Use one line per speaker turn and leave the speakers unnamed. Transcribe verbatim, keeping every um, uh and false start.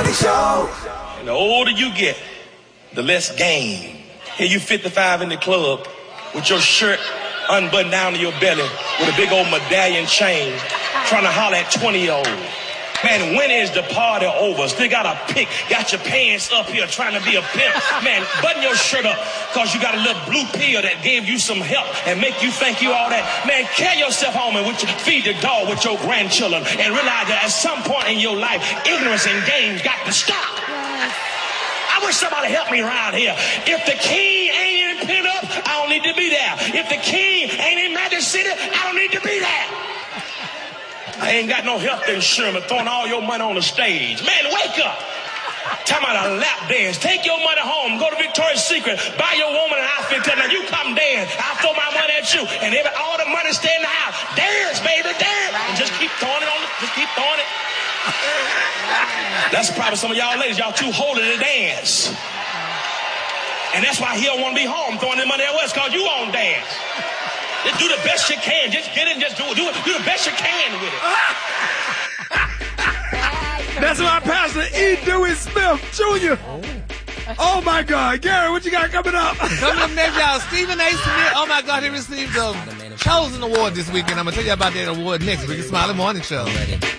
Big Show.
And the older you get, the less game. Here you fifty-five in the club with your shirt unbuttoned down to your belly with a big old medallion chain trying to holler at twenty-year-old. Man, when is the party over? Still got a pick, got your pants up here trying to be a pimp. Man, button your shirt up because you got a little blue pill that gave you some help and make you think you all that. Man, carry yourself home and with your, feed the dog with your grandchildren and realize that at some point in your life, ignorance and games got to stop. I wish somebody helped me around here. If the king ain't in pin up, I don't need to be there. If the king ain't in Magic City, I don't need to be there. I ain't got no health insurance, throwing all your money on the stage. Man, wake up. Talking about a lap dance. Take your money home. Go to Victoria's Secret. Buy your woman an outfit. Tell her, you come dance. I'll throw my money at you. And every, all the money stay in the house. Dance, baby, dance. And just keep throwing it on it. Just keep throwing it. That's probably some of y'all ladies. Y'all too holy to dance. And that's why he don't want to be home throwing the money at us, because you won't dance. Just do the best you can. Just get it and just do it. Do it. Do the best you can with it.
That's my pastor, E. Dewey Smith Junior Oh, my God. Gary, what you got coming up?
Coming up next, y'all, Stephen A. Smith. Oh, my God, he received the Chosen Award this weekend. I'm going to tell you about that award next week. It's Smiley Morning Show.